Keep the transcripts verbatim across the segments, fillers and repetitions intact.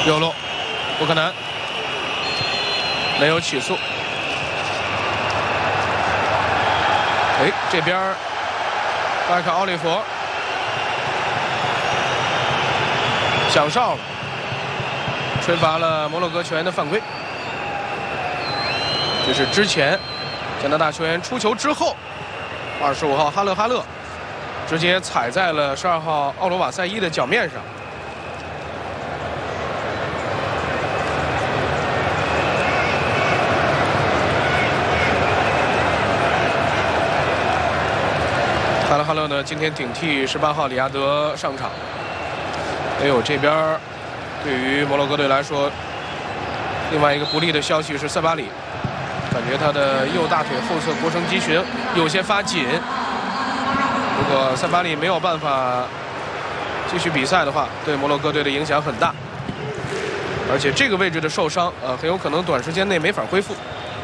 右路，不可能，没有起诉。哎，这边巴尔卡奥利弗响哨了，吹罚了摩洛哥球员的犯规。这是之前加拿大球员出球之后，二十五号哈勒哈勒直接踩在了十二号奥罗瓦塞伊的脚面上。哈勒哈勒呢，今天顶替十八号里亚德上场。哎呦，这边对于摩洛哥队来说，另外一个不利的消息是塞巴里，感觉他的右大腿后侧腘绳肌群有些发紧。如果塞巴里没有办法继续比赛的话，对摩洛哥队的影响很大。而且这个位置的受伤，呃，很有可能短时间内没法恢复。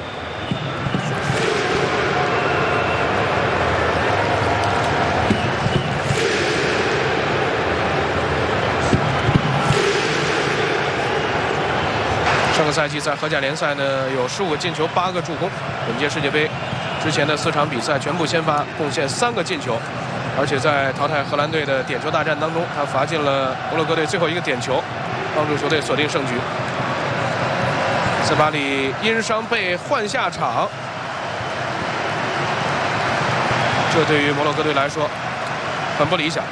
上个赛季在荷甲联赛呢有十五个进球，八个助攻。本届世界杯之前的四场比赛全部先发，贡献三个进球，而且在淘汰荷兰队的点球大战当中，他罚进了摩洛哥队最后一个点球，帮助球队锁定胜局。塞巴里因伤被换下场，这对于摩洛哥队来说很不理想。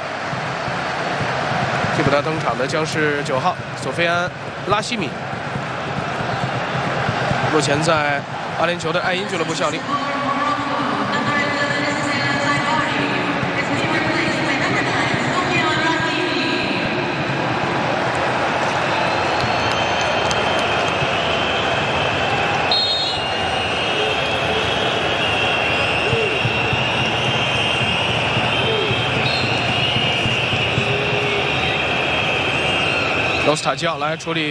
替补他登场的将是九号索菲安·拉希米。目前在阿联酋的爱因俱乐部效力。罗斯塔基奥来处理